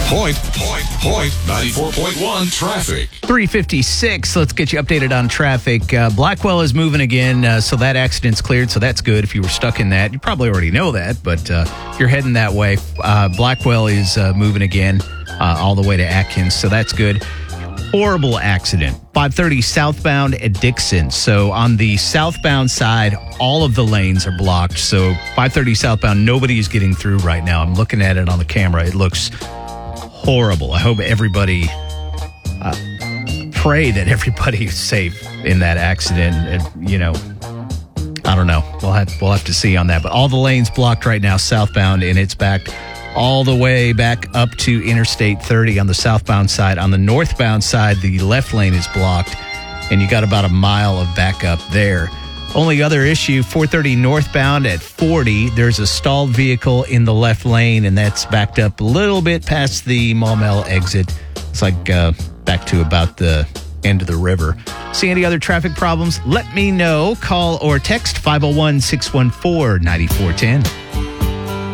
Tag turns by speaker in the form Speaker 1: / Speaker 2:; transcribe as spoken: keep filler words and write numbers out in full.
Speaker 1: Point, point, point, ninety-four point one traffic.
Speaker 2: three fifty-six, let's get you updated on traffic. Uh, Blackwell is moving again, uh, so that accident's cleared, so that's good. If you were stuck in that, you probably already know that, but uh, if you're heading that way, uh, Blackwell is uh, moving again uh, all the way to Atkins, so that's good. Horrible accident. five thirty southbound at Dixon. So on the southbound side, all of the lanes are blocked. So five thirty southbound, nobody is getting through right now. I'm looking at it on the camera. It looks horrible. I hope everybody, uh, pray that everybody is safe in that accident. And, you know, I don't know. We'll have, we'll have to see on that. But all the lanes blocked right now southbound, and it's backed all the way back up to Interstate thirty on the southbound side. On the northbound side, the left lane is blocked, and you got about a mile of backup there. Only other issue, four thirty northbound at forty. There's a stalled vehicle in the left lane, and that's backed up a little bit past the Maumelle exit. It's like uh, back to about the end of the river. See any other traffic problems? Let me know. Call or text five oh one, six one four, nine four one oh.